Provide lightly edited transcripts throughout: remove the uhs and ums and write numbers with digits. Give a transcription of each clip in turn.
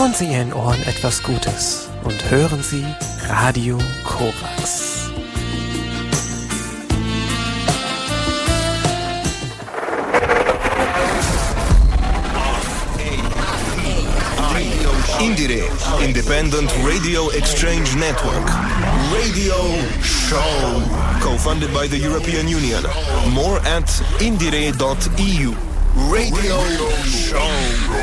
Tun Sie Ihren Ohren etwas Gutes und hören Sie Radio Korax. Indiere, Independent Radio Exchange Network. Radio Show. Co-funded by the European Union. More at indire.eu. Radio Show.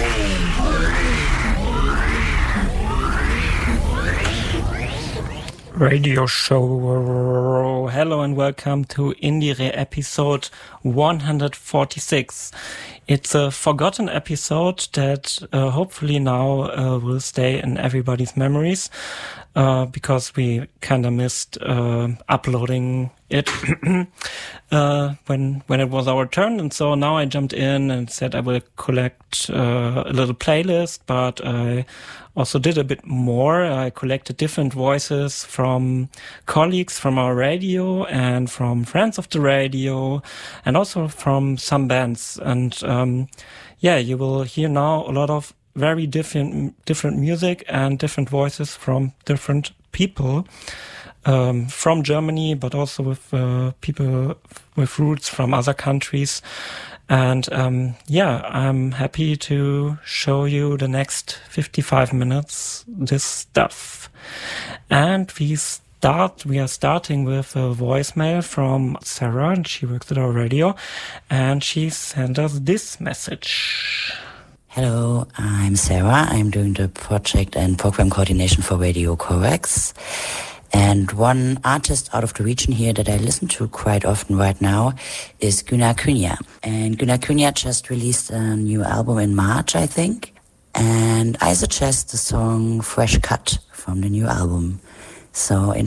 Radio Show. Hello and welcome to Indiere episode 146. It's a forgotten episode that hopefully now will stay in everybody's memories because we kind of missed uploading it when it was our turn, and so now I jumped in and said I will collect a little playlist, but I also did a bit more. I collected different voices from colleagues from our radio and from friends of the radio and also from some bands. And you will hear now a lot of very different music and different voices from different people from Germany, but also with people with roots from other countries. And I'm happy to show you the next 55 minutes this stuff. And we are starting with a voicemail from Sarah, and she works at our radio, and she sent us this message. Hello, I'm Sarah. I'm doing the project and program coordination for Radio Korax. And one artist out of the region here that I listen to quite often right now is Gunnar Künja. And Gunnar Künja just released a new album in March, I think. And I suggest the song Fresh Cut from the new album. So enjoy.